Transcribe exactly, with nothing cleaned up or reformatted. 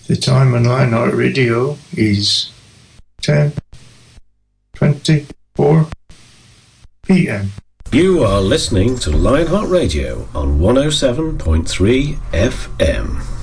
The time on Lionheart Radio is ten twenty-four p m. You are listening to Lionheart Radio on one oh seven point three F M.